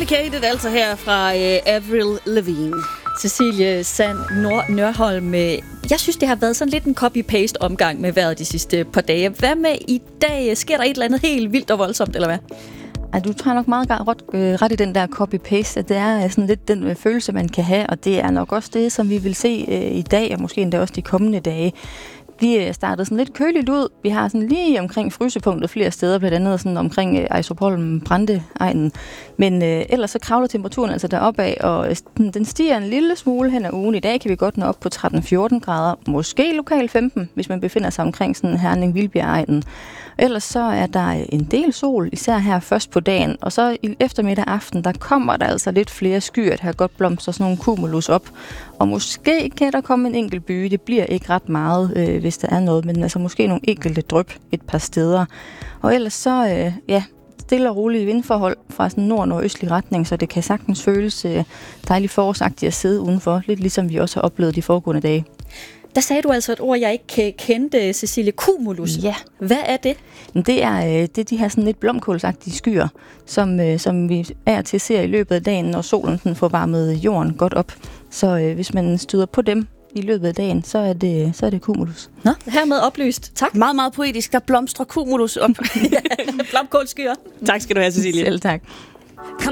Complicated, altså her fra Avril Lavigne. Cecilie Sand Nørholm, jeg synes, det har været sådan lidt en copy-paste omgang med vejret de sidste par dage. Hvad med i dag? Sker der et eller andet helt vildt og voldsomt, eller hvad? Ej, du tager nok meget ret i den der copy-paste, at det er sådan lidt den følelse, man kan have, og det er nok også det, som vi vil se i dag, og måske endda også de kommende dage. Vi startede sådan lidt køligt ud. Vi har sådan lige omkring frysepunktet flere steder, blandt andet sådan omkring Ejstrupholm, Brande-egnen. Men ellers så kravler temperaturen altså deropad, og den stiger en lille smule hen ad ugen. I dag kan vi godt nå op på 13-14 grader, måske lokalt 15, hvis man befinder sig omkring sådan Herning-Vildbjerg-egnen. Ellers så er der en del sol, især her først på dagen, og så i eftermiddag aften, der kommer der altså lidt flere skyer, der har godt blomster sådan nogle cumulus op. Og måske kan der komme en enkelt byge. Det bliver ikke ret meget, hvis der er noget, men altså måske nogle enkelte dryp et par steder. Og ellers så, stille og rolige vindforhold fra sådan nord-nordøstlig retning, så det kan sagtens føles dejligt forårsagtigt at sidde udenfor, lidt ligesom vi også har oplevet de foregående dage. Der sagde du altså et ord, jeg ikke kendte, Cecilie. Cumulus. Ja. Hvad er det? Det er de her sådan lidt blomkålsagtige skyer, som vi af og til ser i løbet af dagen, når solen den får varmet jorden godt op. Så hvis man støder på dem i løbet af dagen, så er det cumulus. Nå, hermed oplyst. Tak. Meget, meget poetisk. Der blomstrer cumulus op. Blomkålskyer. Tak skal du have, Cecilie. Selv tak.